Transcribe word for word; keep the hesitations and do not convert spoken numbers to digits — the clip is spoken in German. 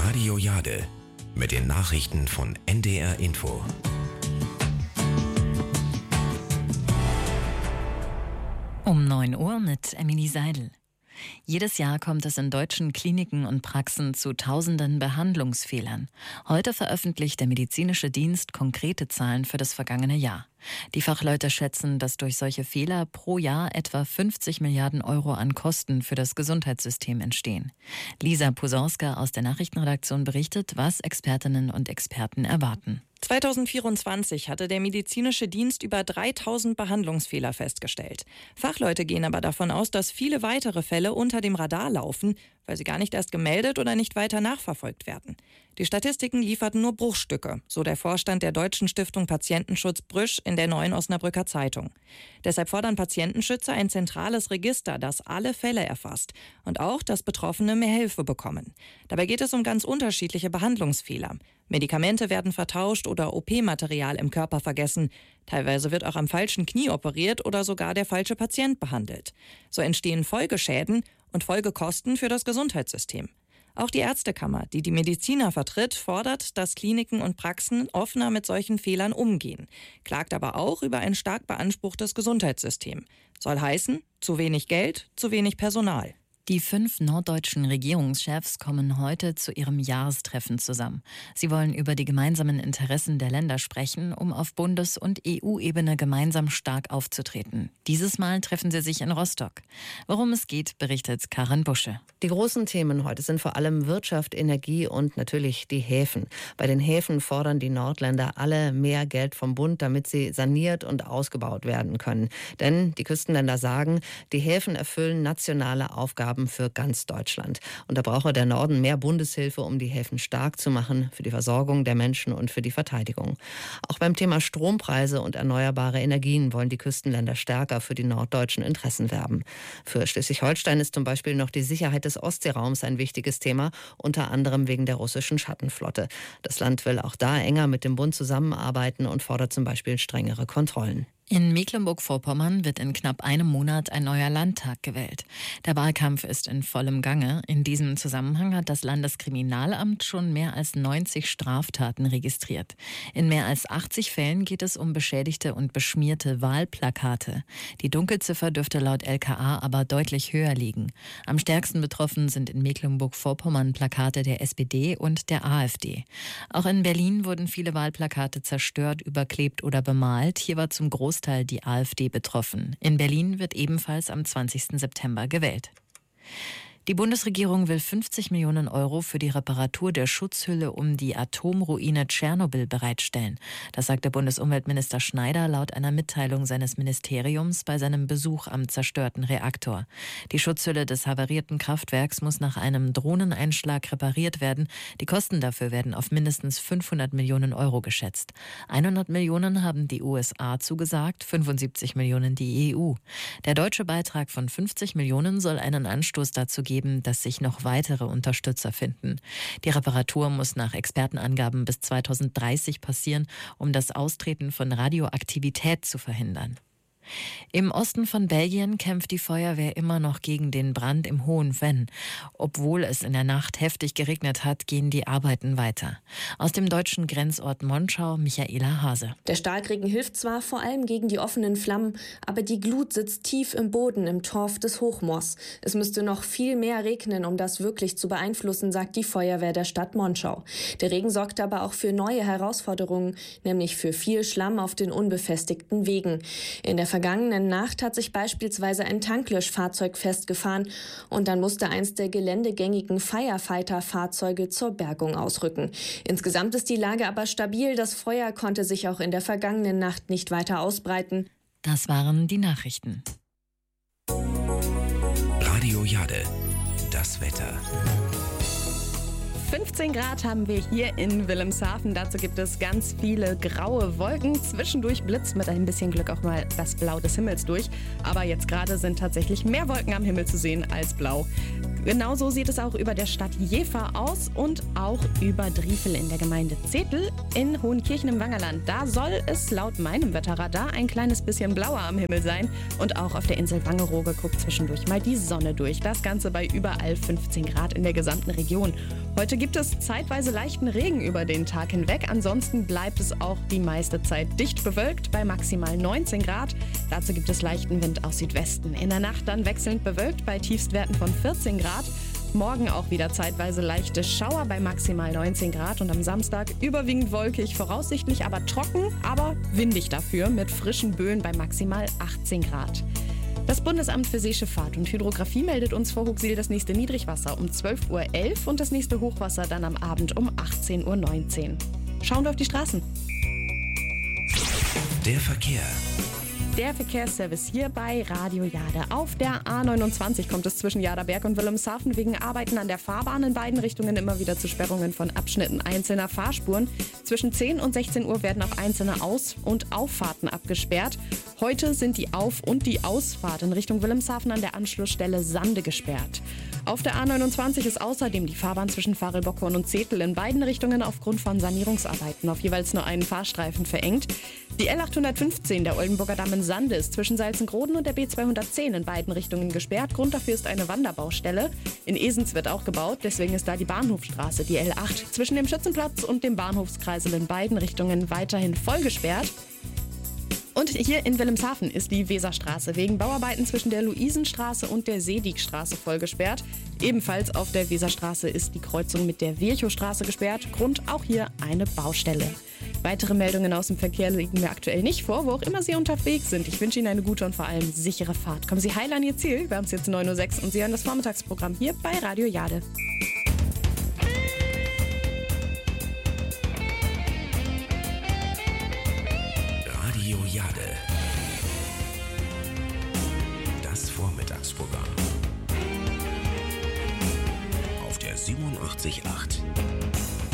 Radio Jade mit den Nachrichten von N D R Info. Um neun Uhr mit Emily Seidel. Jedes Jahr kommt es in deutschen Kliniken und Praxen zu tausenden Behandlungsfehlern. Heute veröffentlicht der medizinische Dienst konkrete Zahlen für das vergangene Jahr. Die Fachleute schätzen, dass durch solche Fehler pro Jahr etwa fünfzig Milliarden Euro an Kosten für das Gesundheitssystem entstehen. Lisa Pusorska aus der Nachrichtenredaktion berichtet, was Expertinnen und Experten erwarten. zweitausendvierundzwanzig hatte der medizinische Dienst über dreitausend Behandlungsfehler festgestellt. Fachleute gehen aber davon aus, dass viele weitere Fälle unter dem Radar laufen, weil sie gar nicht erst gemeldet oder nicht weiter nachverfolgt werden. Die Statistiken lieferten nur Bruchstücke, so der Vorstand der Deutschen Stiftung Patientenschutz Brüsch in der Neuen Osnabrücker Zeitung. Deshalb fordern Patientenschützer ein zentrales Register, das alle Fälle erfasst und auch, dass Betroffene mehr Hilfe bekommen. Dabei geht es um ganz unterschiedliche Behandlungsfehler. Medikamente werden vertauscht oder O P-Material im Körper vergessen. Teilweise wird auch am falschen Knie operiert oder sogar der falsche Patient behandelt. So entstehen Folgeschäden und Folgekosten für das Gesundheitssystem. Auch die Ärztekammer, die die Mediziner vertritt, fordert, dass Kliniken und Praxen offener mit solchen Fehlern umgehen, klagt aber auch über ein stark beanspruchtes Gesundheitssystem. Soll heißen, zu wenig Geld, zu wenig Personal. Die fünf norddeutschen Regierungschefs kommen heute zu ihrem Jahrestreffen zusammen. Sie wollen über die gemeinsamen Interessen der Länder sprechen, um auf Bundes- und E U-Ebene gemeinsam stark aufzutreten. Dieses Mal treffen sie sich in Rostock. Worum es geht, berichtet Karin Busche. Die großen Themen heute sind vor allem Wirtschaft, Energie und natürlich die Häfen. Bei den Häfen fordern die Nordländer alle mehr Geld vom Bund, damit sie saniert und ausgebaut werden können. Denn die Küstenländer sagen, die Häfen erfüllen nationale Aufgaben für ganz Deutschland. Und da brauche der Norden mehr Bundeshilfe, um die Häfen stark zu machen für die Versorgung der Menschen und für die Verteidigung. Auch beim Thema Strompreise und erneuerbare Energien wollen die Küstenländer stärker für die norddeutschen Interessen werben. Für Schleswig-Holstein ist zum Beispiel noch die Sicherheit des Ostseeraums ein wichtiges Thema, unter anderem wegen der russischen Schattenflotte. Das Land will auch da enger mit dem Bund zusammenarbeiten und fordert zum Beispiel strengere Kontrollen. In Mecklenburg-Vorpommern wird in knapp einem Monat ein neuer Landtag gewählt. Der Wahlkampf ist in vollem Gange. In diesem Zusammenhang hat das Landeskriminalamt schon mehr als neunzig Straftaten registriert. In mehr als achtzig Fällen geht es um beschädigte und beschmierte Wahlplakate. Die Dunkelziffer dürfte laut L K A aber deutlich höher liegen. Am stärksten betroffen sind in Mecklenburg-Vorpommern Plakate der S P D und der A f D. Auch in Berlin wurden viele Wahlplakate zerstört, überklebt oder bemalt. Hier war zum Großteil die A f D betroffen. In Berlin wird ebenfalls am zwanzigsten September gewählt. Die Bundesregierung will fünfzig Millionen Euro für die Reparatur der Schutzhülle um die Atomruine Tschernobyl bereitstellen. Das sagte Bundesumweltminister Schneider laut einer Mitteilung seines Ministeriums bei seinem Besuch am zerstörten Reaktor. Die Schutzhülle des havarierten Kraftwerks muss nach einem Drohneneinschlag repariert werden. Die Kosten dafür werden auf mindestens fünfhundert Millionen Euro geschätzt. hundert Millionen haben die U S A zugesagt, fünfundsiebzig Millionen die E U. Der deutsche Beitrag von fünfzig Millionen soll einen Anstoß dazu geben, dass sich noch weitere Unterstützer finden. Die Reparatur muss nach Expertenangaben bis zweitausenddreißig passieren, um das Austreten von Radioaktivität zu verhindern. Im Osten von Belgien kämpft die Feuerwehr immer noch gegen den Brand im Hohen Venn. Obwohl es in der Nacht heftig geregnet hat, gehen die Arbeiten weiter. Aus dem deutschen Grenzort Monschau, Michaela Hase. Der Starkregen hilft zwar vor allem gegen die offenen Flammen, aber die Glut sitzt tief im Boden im Torf des Hochmoors. Es müsste noch viel mehr regnen, um das wirklich zu beeinflussen, sagt die Feuerwehr der Stadt Monschau. Der Regen sorgt aber auch für neue Herausforderungen, nämlich für viel Schlamm auf den unbefestigten Wegen. In der vergangenen Nacht hat sich beispielsweise ein Tanklöschfahrzeug festgefahren und dann musste eins der geländegängigen Firefighter-Fahrzeuge zur Bergung ausrücken. Insgesamt ist die Lage aber stabil. Das Feuer konnte sich auch in der vergangenen Nacht nicht weiter ausbreiten. Das waren die Nachrichten. Radio Jade, das Wetter. fünfzehn Grad haben wir hier in Wilhelmshaven. Dazu gibt es ganz viele graue Wolken. Zwischendurch blitzt mit ein bisschen Glück auch mal das Blau des Himmels durch. Aber jetzt gerade sind tatsächlich mehr Wolken am Himmel zu sehen als blau. Genauso sieht es auch über der Stadt Jever aus und auch über Driefel in der Gemeinde Zetel in Hohenkirchen im Wangerland. Da soll es laut meinem Wetterradar ein kleines bisschen blauer am Himmel sein. Und auch auf der Insel Wangerooge guckt zwischendurch mal die Sonne durch. Das Ganze bei überall fünfzehn Grad in der gesamten Region. Heute gibt es zeitweise leichten Regen über den Tag hinweg. Ansonsten bleibt es auch die meiste Zeit dicht bewölkt bei maximal neunzehn Grad. Dazu gibt es leichten Wind aus Südwesten. In der Nacht dann wechselnd bewölkt bei Tiefstwerten von vierzehn Grad. Morgen auch wieder zeitweise leichte Schauer bei maximal neunzehn Grad und am Samstag überwiegend wolkig, voraussichtlich aber trocken, aber windig dafür mit frischen Böen bei maximal achtzehn Grad. Das Bundesamt für Seeschifffahrt und Hydrographie meldet uns vor Hoogseel das nächste Niedrigwasser um zwölf Uhr elf und das nächste Hochwasser dann am Abend um achtzehn Uhr neunzehn. Schauen wir auf die Straßen. Der Verkehr. Der Verkehrsservice hier bei Radio Jade. Auf der A neunundzwanzig kommt es zwischen Jaderberg und Wilhelmshaven wegen Arbeiten an der Fahrbahn in beiden Richtungen immer wieder zu Sperrungen von Abschnitten einzelner Fahrspuren. Zwischen zehn und sechzehn Uhr werden auch einzelne Aus- und Auffahrten abgesperrt. Heute sind die Auf- und die Ausfahrt in Richtung Wilhelmshaven an der Anschlussstelle Sande gesperrt. Auf der A neunundzwanzig ist außerdem die Fahrbahn zwischen Farel-Bockhorn und Zetel in beiden Richtungen aufgrund von Sanierungsarbeiten auf jeweils nur einen Fahrstreifen verengt. Die L achthundertfünfzehn, der Oldenburger Damm in Sande, ist zwischen Salzengroden und der B zweihundertzehn in beiden Richtungen gesperrt. Grund dafür ist eine Wanderbaustelle. In Esens wird auch gebaut, deswegen ist da die Bahnhofstraße, die L acht, zwischen dem Schützenplatz und dem Bahnhofskreisel in beiden Richtungen weiterhin voll gesperrt. Und hier in Wilhelmshaven ist die Weserstraße wegen Bauarbeiten zwischen der Luisenstraße und der Seedigstraße voll gesperrt. Ebenfalls auf der Weserstraße ist die Kreuzung mit der Virchowstraße gesperrt. Grund auch hier eine Baustelle. Weitere Meldungen aus dem Verkehr liegen mir aktuell nicht vor, wo auch immer Sie unterwegs sind. Ich wünsche Ihnen eine gute und vor allem sichere Fahrt. Kommen Sie heil an Ihr Ziel. Wir haben es jetzt neun Uhr sechs und Sie hören das Vormittagsprogramm hier bei Radio Jade. Radio Jade. Das Vormittagsprogramm. Auf der siebenundachtzig Komma acht.